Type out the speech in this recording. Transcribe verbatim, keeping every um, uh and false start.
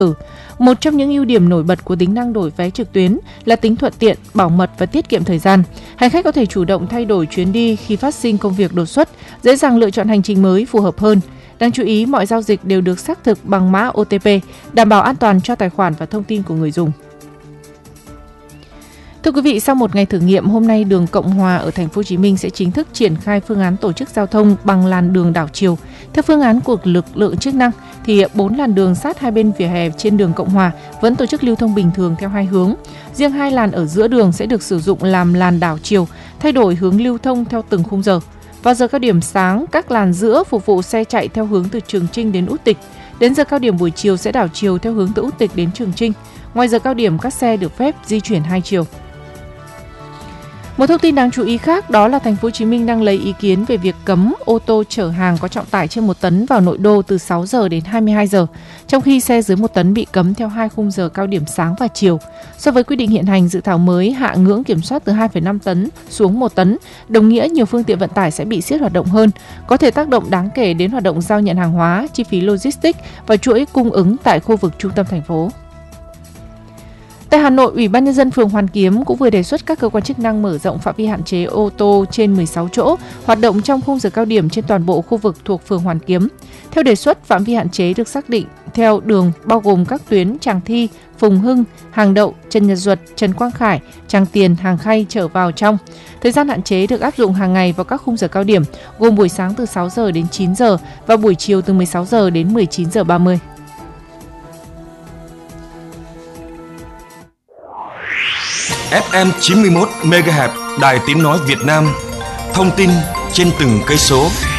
Một trong những ưu điểm nổi bật của tính năng đổi vé trực tuyến là tính thuận tiện, bảo mật và tiết kiệm thời gian. Hành khách có thể chủ động thay đổi chuyến đi khi phát sinh công việc đột xuất, dễ dàng lựa chọn hành trình mới phù hợp hơn. Đáng chú ý, mọi giao dịch đều được xác thực bằng mã ô tê pê, đảm bảo an toàn cho tài khoản và thông tin của người dùng. Thưa quý vị, sau một ngày thử nghiệm, hôm nay đường Cộng Hòa ở thành phố Hồ Chí Minh sẽ chính thức triển khai phương án tổ chức giao thông bằng làn đường đảo chiều. Theo phương án của lực lượng chức năng, thì bốn làn đường sát hai bên vỉa hè trên đường Cộng Hòa vẫn tổ chức lưu thông bình thường theo hai hướng. Riêng hai làn ở giữa đường sẽ được sử dụng làm làn đảo chiều, thay đổi hướng lưu thông theo từng khung giờ. Vào giờ cao điểm sáng, các làn giữa phục vụ xe chạy theo hướng từ Trường Chinh đến Út Tịch. Đến giờ cao điểm buổi chiều sẽ đảo chiều theo hướng từ Út Tịch đến Trường Chinh. Ngoài giờ cao điểm, các xe được phép di chuyển hai chiều. Một thông tin đáng chú ý khác đó là thành phố Hồ Chí Minh đang lấy ý kiến về việc cấm ô tô chở hàng có trọng tải trên một tấn vào nội đô từ sáu giờ đến hai mươi hai giờ, trong khi xe dưới một tấn bị cấm theo hai khung giờ cao điểm sáng và chiều. So với quy định hiện hành, dự thảo mới hạ ngưỡng kiểm soát từ hai phẩy năm tấn xuống một tấn, đồng nghĩa nhiều phương tiện vận tải sẽ bị siết hoạt động hơn, có thể tác động đáng kể đến hoạt động giao nhận hàng hóa, chi phí logistics và chuỗi cung ứng tại khu vực trung tâm thành phố. Tại Hà Nội, Ủy ban Nhân dân phường Hoàn Kiếm cũng vừa đề xuất các cơ quan chức năng mở rộng phạm vi hạn chế ô tô trên mười sáu chỗ hoạt động trong khung giờ cao điểm trên toàn bộ khu vực thuộc phường Hoàn Kiếm. Theo đề xuất, phạm vi hạn chế được xác định theo đường bao gồm các tuyến Tràng Thi, Phùng Hưng, Hàng Đậu, Trần Nhật Duật, Trần Quang Khải, Tràng Tiền, Hàng Khay trở vào trong. Thời gian hạn chế được áp dụng hàng ngày vào các khung giờ cao điểm, gồm buổi sáng từ sáu giờ đến chín giờ và buổi chiều từ mười sáu giờ đến mười chín giờ ba mươi. ép em chín mươi mốt mê ga héc Đài Tiếng nói Việt Nam, thông tin trên từng cây số.